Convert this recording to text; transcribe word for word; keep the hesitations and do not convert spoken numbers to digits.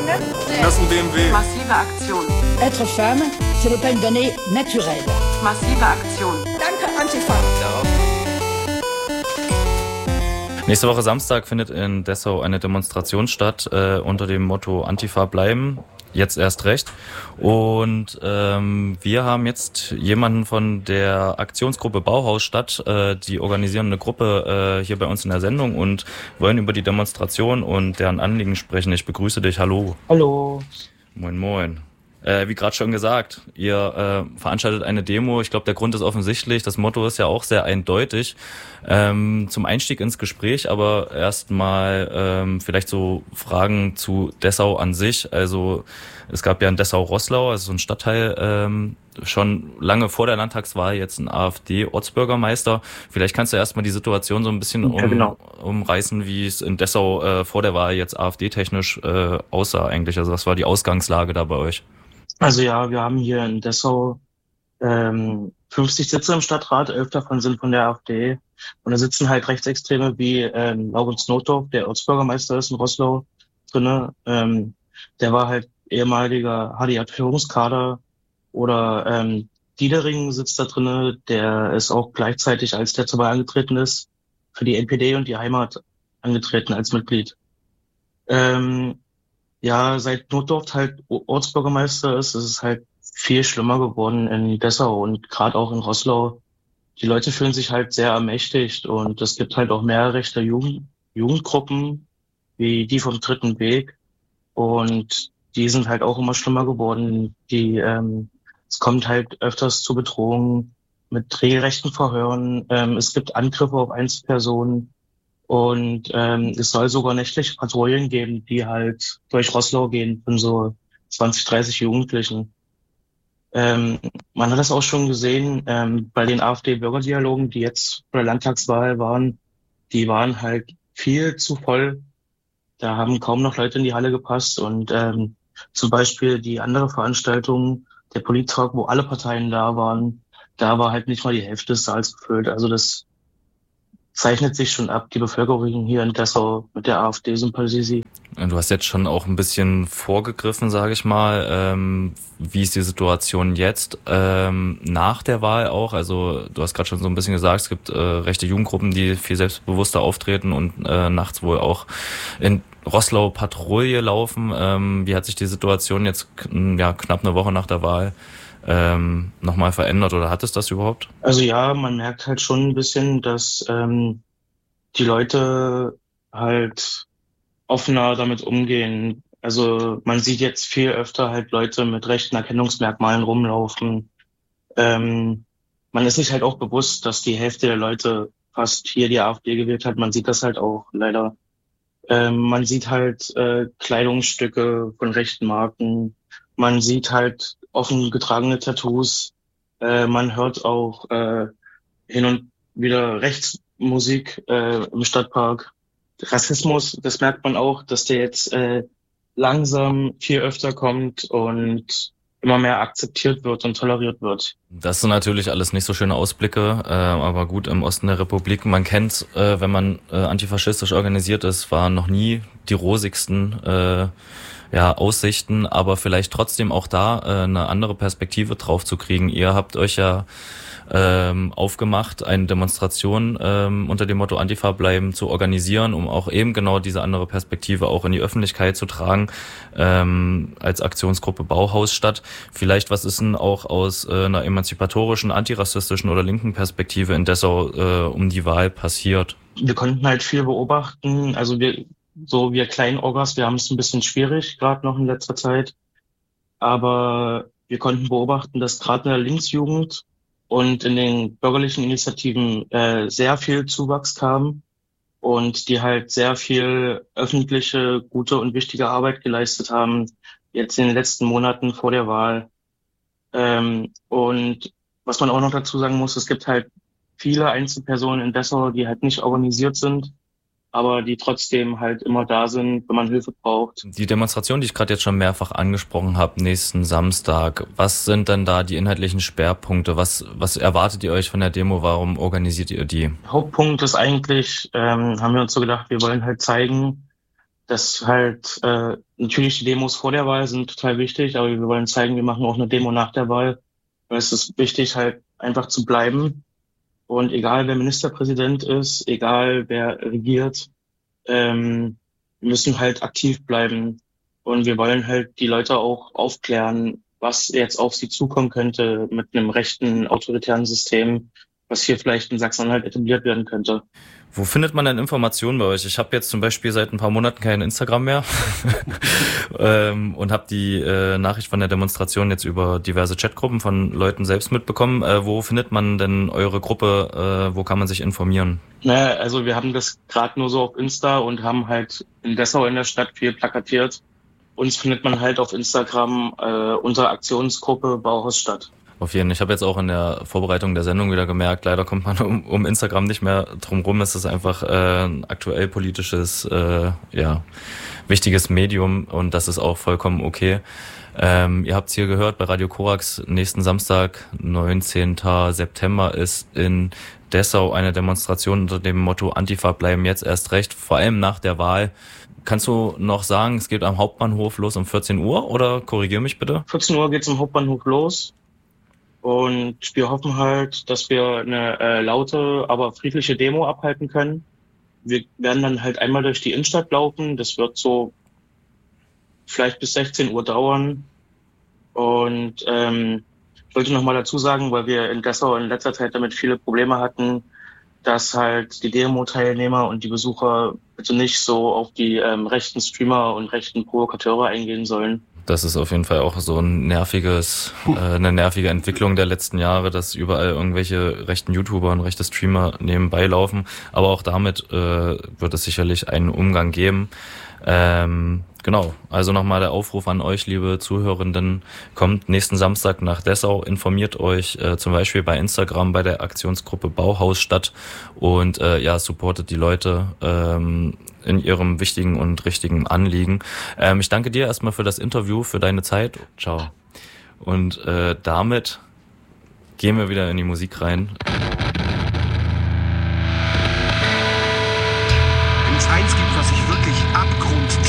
Das ist ein B M W. Massive Aktion. Être femme, ce n'est pas une donnée naturelle. Massive Aktion. Danke, Antifa. Nächste Woche Samstag findet in Dessau eine Demonstration statt äh, unter dem Motto Antifa bleiben. Jetzt erst recht. Und ähm, wir haben jetzt jemanden von der Aktionsgruppe Bauhausstadt, äh, die organisieren eine Gruppe äh, hier bei uns in der Sendung und wollen über die Demonstration und deren Anliegen sprechen. Ich begrüße dich. Hallo. Hallo. Moin, moin. Äh, wie gerade schon gesagt, ihr äh, veranstaltet eine Demo. Ich glaube, der Grund ist offensichtlich. Das Motto ist ja auch sehr eindeutig. Ähm, zum Einstieg ins Gespräch, aber erstmal ähm, vielleicht so Fragen zu Dessau an sich. Also es gab ja in Dessau-Roßlau, also so ein Stadtteil, ähm, schon lange vor der Landtagswahl jetzt ein AfD-Ortsbürgermeister. Vielleicht kannst du erstmal die Situation so ein bisschen um, ja, genau. umreißen, wie es in Dessau äh, vor der Wahl jetzt AfD-technisch äh, aussah eigentlich. Also was war die Ausgangslage da bei euch? Also ja, wir haben hier in Dessau ähm, fünfzig Sitze im Stadtrat, elf davon sind von der AfD. Und da sitzen halt Rechtsextreme wie ähm, Laurens Notdorf, der Ortsbürgermeister ist in Roßlau drinne. Ähm, der war halt ehemaliger H D J-Führungskader. Oder ähm, Diedering sitzt da drinne, der ist auch gleichzeitig, als der zur Wahl angetreten ist, für die N P D und die Heimat angetreten als Mitglied. Ähm, Ja, seit Notdorf halt Ortsbürgermeister ist, ist es halt viel schlimmer geworden in Dessau und gerade auch in Roßlau. Die Leute fühlen sich halt sehr ermächtigt und es gibt halt auch mehr rechte Jugend, Jugendgruppen wie die vom Dritten Weg und die sind halt auch immer schlimmer geworden. Die ähm, es kommt halt öfters zu Bedrohungen mit regelrechten Verhören. Ähm, es gibt Angriffe auf Einzelpersonen. Und ähm, es soll sogar nächtliche Patrouillen geben, die halt durch Roßlau gehen von so zwanzig, dreißig Jugendlichen. Ähm, man hat das auch schon gesehen ähm, bei den AfD-Bürgerdialogen, die jetzt bei der Landtagswahl waren. Die waren halt viel zu voll. Da haben kaum noch Leute in die Halle gepasst. Und ähm, zum Beispiel die andere Veranstaltung, der Polit-Talk, wo alle Parteien da waren, da war halt nicht mal die Hälfte des Saals gefüllt. Also das zeichnet sich schon ab, die Bevölkerung hier in Dessau mit der AfD sympathisiert. Du hast jetzt schon auch ein bisschen vorgegriffen, sage ich mal. Ähm, wie ist die Situation jetzt ähm, nach der Wahl auch? Also du hast gerade schon so ein bisschen gesagt, es gibt äh, rechte Jugendgruppen, die viel selbstbewusster auftreten und äh, nachts wohl auch in Roßlau Patrouille laufen. Ähm, wie hat sich die Situation jetzt ja, knapp eine Woche nach der Wahl ähm, nochmal verändert oder hat es das überhaupt? Also ja, man merkt halt schon ein bisschen, dass ähm, die Leute halt offener damit umgehen. Also man sieht jetzt viel öfter halt Leute mit rechten Erkennungsmerkmalen rumlaufen. Ähm, man ist sich halt auch bewusst, dass die Hälfte der Leute fast hier die AfD gewählt hat. Man sieht das halt auch leider. Ähm, man sieht halt äh, Kleidungsstücke von rechten Marken. Man sieht halt offen getragene Tattoos. Äh, man hört auch äh, hin und wieder Rechtsmusik äh, im Stadtpark. Rassismus, das merkt man auch, dass der jetzt äh, langsam viel öfter kommt und immer mehr akzeptiert wird und toleriert wird. Das sind natürlich alles nicht so schöne Ausblicke, äh, aber gut, im Osten der Republik, man kennt, äh, wenn man äh, antifaschistisch organisiert ist, waren noch nie die rosigsten äh, ja, Aussichten, aber vielleicht trotzdem auch da äh, eine andere Perspektive drauf zu kriegen. Ihr habt euch ja ähm, aufgemacht, eine Demonstration ähm, unter dem Motto Antifa bleiben zu organisieren, um auch eben genau diese andere Perspektive auch in die Öffentlichkeit zu tragen, ähm, als Aktionsgruppe Bauhausstadt. Vielleicht, was ist denn auch aus äh, einer emanzipatorischen, antirassistischen oder linken Perspektive in Dessau äh, um die Wahl passiert? Wir konnten halt viel beobachten, also wir So wir Kleinorgas, wir haben es ein bisschen schwierig, gerade noch in letzter Zeit. Aber wir konnten beobachten, dass gerade in der Linksjugend und in den bürgerlichen Initiativen äh, sehr viel Zuwachs kam und die halt sehr viel öffentliche, gute und wichtige Arbeit geleistet haben, jetzt in den letzten Monaten vor der Wahl. Ähm, und was man auch noch dazu sagen muss, es gibt halt viele Einzelpersonen in Dessau, die halt nicht organisiert sind, aber die trotzdem halt immer da sind, wenn man Hilfe braucht. Die Demonstration, die ich gerade jetzt schon mehrfach angesprochen habe, nächsten Samstag, was sind denn da die inhaltlichen Schwerpunkte? Was was erwartet ihr euch von der Demo? Warum organisiert ihr die? Hauptpunkt ist eigentlich, ähm, haben wir uns so gedacht, wir wollen halt zeigen, dass halt äh, natürlich die Demos vor der Wahl sind total wichtig, aber wir wollen zeigen, wir machen auch eine Demo nach der Wahl. Weil es ist wichtig, halt einfach zu bleiben. Und egal wer Ministerpräsident ist, egal wer regiert, ähm, wir müssen halt aktiv bleiben. Und wir wollen halt die Leute auch aufklären, was jetzt auf sie zukommen könnte mit einem rechten, autoritären System, was hier vielleicht in Sachsen-Anhalt etabliert werden könnte. Wo findet man denn Informationen bei euch? Ich habe jetzt zum Beispiel seit ein paar Monaten kein Instagram mehr ähm, und habe die äh, Nachricht von der Demonstration jetzt über diverse Chatgruppen von Leuten selbst mitbekommen. Äh, wo findet man denn eure Gruppe? Äh, wo kann man sich informieren? Naja, also wir haben das gerade nur so auf Insta und haben halt in Dessau in der Stadt viel plakatiert. Uns findet man halt auf Instagram äh, unter Aktionsgruppe Bauhausstadt. Auf jeden Fall. Ich habe jetzt auch in der Vorbereitung der Sendung wieder gemerkt, leider kommt man um, um Instagram nicht mehr drum rum. Es ist einfach äh, ein aktuell politisches, äh, ja, wichtiges Medium und das ist auch vollkommen okay. Ähm, ihr habt es hier gehört bei Radio Korax, nächsten Samstag, neunzehnten September, ist in Dessau eine Demonstration unter dem Motto Antifa bleiben jetzt erst recht, vor allem nach der Wahl. Kannst du noch sagen, es geht am Hauptbahnhof los um vierzehn Uhr oder korrigier mich bitte? vierzehn Uhr geht's am Hauptbahnhof los. Und wir hoffen halt, dass wir eine äh, laute, aber friedliche Demo abhalten können. Wir werden dann halt einmal durch die Innenstadt laufen. Das wird so vielleicht bis sechzehn Uhr dauern. Und ähm, ich wollte noch mal dazu sagen, weil wir in Dessau in letzter Zeit damit viele Probleme hatten, dass halt die Demo-Teilnehmer und die Besucher bitte nicht so auf die ähm, rechten Streamer und rechten Provokateure eingehen sollen. Das ist auf jeden Fall auch so ein nerviges, äh, eine nervige Entwicklung der letzten Jahre, dass überall irgendwelche rechten YouTuber und rechte Streamer nebenbei laufen. Aber auch damit äh, wird es sicherlich einen Umgang geben. Ähm, genau, also nochmal der Aufruf an euch, liebe Zuhörenden, kommt nächsten Samstag nach Dessau, informiert euch äh, zum Beispiel bei Instagram bei der Aktionsgruppe Bauhausstadt und äh, ja, supportet die Leute ähm, in ihrem wichtigen und richtigen Anliegen. Ähm, ich danke dir erstmal für das Interview, für deine Zeit. Ciao. Und äh, damit gehen wir wieder in die Musik rein. Wenn es eins gibt, was ich wirklich abgrundtief